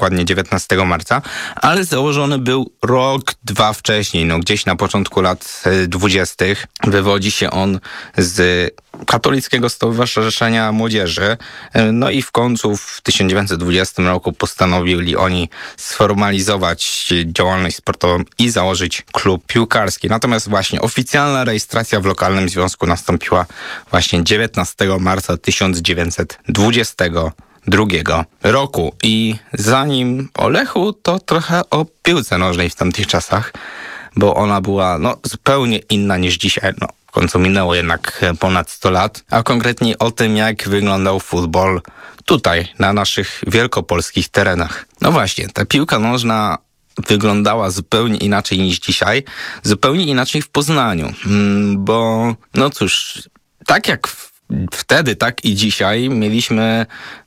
dokładnie 19 marca, ale założony był rok, dwa wcześniej, gdzieś na początku lat 20. Wywodzi się on z Katolickiego Stowarzyszenia Młodzieży. No i w końcu w 1920 roku postanowili oni sformalizować działalność sportową i założyć klub piłkarski. Natomiast właśnie oficjalna rejestracja w lokalnym związku nastąpiła właśnie 19 marca 1922 roku. I zanim o Lechu, to trochę o piłce nożnej w tamtych czasach, bo ona była zupełnie inna niż dzisiaj. W końcu minęło jednak ponad 100 lat, a konkretnie o tym, jak wyglądał futbol tutaj, na naszych wielkopolskich terenach. No właśnie, ta piłka nożna wyglądała zupełnie inaczej niż dzisiaj, zupełnie inaczej w Poznaniu, bo cóż, tak jak wtedy, tak i dzisiaj mieliśmy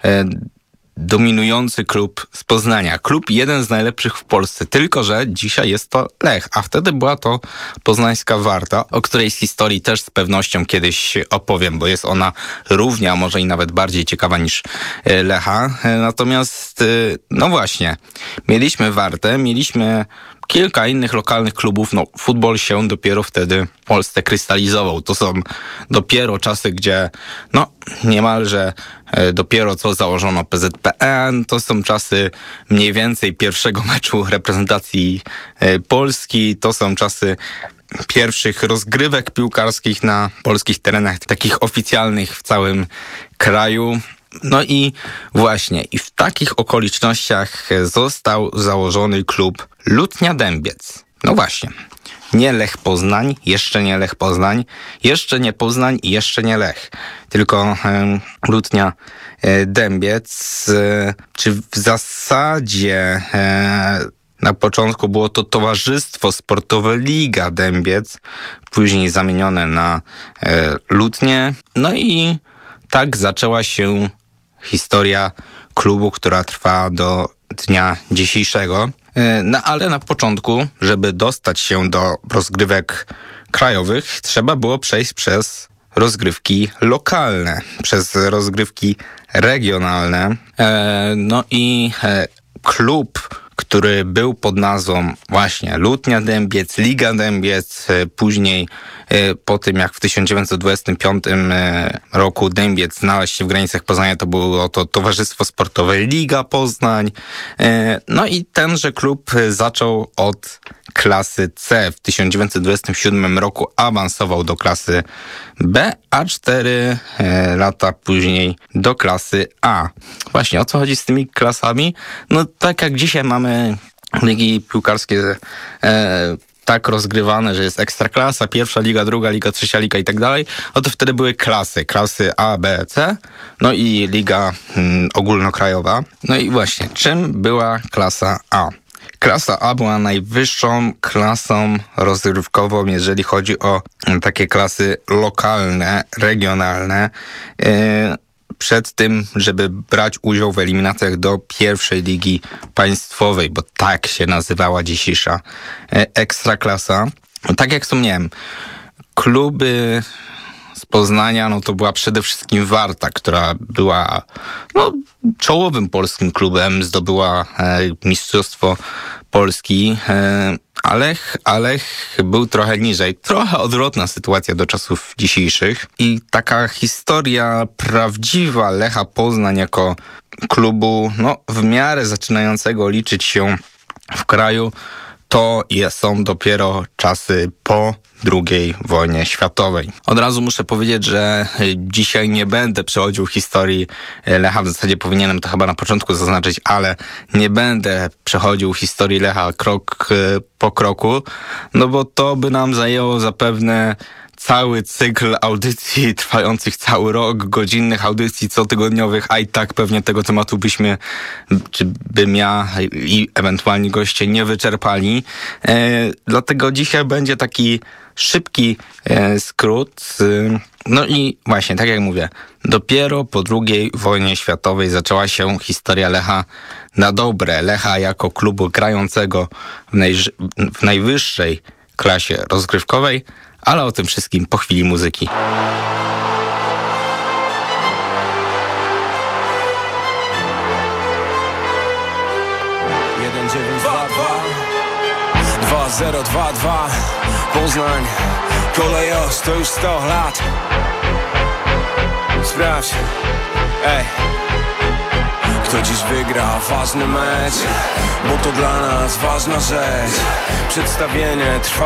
dominujący klub z Poznania. Klub jeden z najlepszych w Polsce, tylko że dzisiaj jest to Lech, a wtedy była to poznańska Warta, o której z historii też z pewnością kiedyś opowiem, bo jest ona równie, a może i nawet bardziej ciekawa niż Lecha. Natomiast, właśnie, mieliśmy Wartę, mieliśmy kilka innych lokalnych klubów. Futbol się dopiero wtedy w Polsce krystalizował. To są dopiero czasy, gdzie niemalże dopiero co założono PZPN. To są czasy mniej więcej pierwszego meczu reprezentacji Polski. To są czasy pierwszych rozgrywek piłkarskich na polskich terenach, takich oficjalnych w całym kraju. No i właśnie, i w takich okolicznościach został założony klub Lutnia Dębiec. No właśnie, nie Lech Poznań, jeszcze nie Lech Poznań, jeszcze nie Poznań i jeszcze nie Lech, tylko Lutnia Dębiec. Czy w zasadzie na początku było to Towarzystwo Sportowe Liga Dębiec, później zamienione na Lutnię. No i tak zaczęła się historia klubu, która trwa do dnia dzisiejszego. Ale na początku, żeby dostać się do rozgrywek krajowych, trzeba było przejść przez rozgrywki lokalne, przez rozgrywki regionalne. Klub, który był pod nazwą właśnie Lutnia Dębiec, Liga Dębiec, później po tym jak w 1925 roku Dębiec znalazł się w granicach Poznania, to było to Towarzystwo Sportowe Liga Poznań. No i tenże klub zaczął od klasy C. W 1927 roku awansował do klasy B, a 4 lata później do klasy A. Właśnie, o co chodzi z tymi klasami? Tak jak dzisiaj mamy ligi piłkarskie tak rozgrywane, że jest ekstraklasa, pierwsza liga, druga liga, trzecia liga i tak dalej, to wtedy były klasy A, B, C, i liga ogólnokrajowa. No i właśnie, czym była klasa A? Klasa A była najwyższą klasą rozgrywkową, jeżeli chodzi o takie klasy lokalne, regionalne. Przed tym, żeby brać udział w eliminacjach do pierwszej ligi państwowej, bo tak się nazywała dzisiejsza ekstraklasa. Tak jak wspomniałem, kluby z Poznania, to była przede wszystkim Warta, która była czołowym polskim klubem, zdobyła mistrzostwo Polski, a Lech był trochę niżej. Trochę odwrotna sytuacja do czasów dzisiejszych. I taka historia prawdziwa Lecha Poznań jako klubu w miarę zaczynającego liczyć się w kraju, to są dopiero czasy po II wojnie światowej. Od razu muszę powiedzieć, że dzisiaj nie będę przechodził historii Lecha, w zasadzie powinienem to chyba na początku zaznaczyć, ale nie będę przechodził historii Lecha krok po kroku, bo to by nam zajęło zapewne cały cykl audycji trwających cały rok, godzinnych audycji cotygodniowych, a i tak pewnie tego tematu bym ja i ewentualnie goście nie wyczerpali. Dlatego dzisiaj będzie taki szybki skrót. I właśnie, tak jak mówię, dopiero po II wojnie światowej zaczęła się historia Lecha na dobre. Lecha jako klubu grającego w najwyższej klasie rozgrywkowej, ale o tym wszystkim po chwili muzyki. 1922 2022 Poznań, Kolejos, to już 100 lat. Sprawdź, ej. Kto dziś wygra ważny mecz, bo to dla nas ważna rzecz. Przedstawienie trwa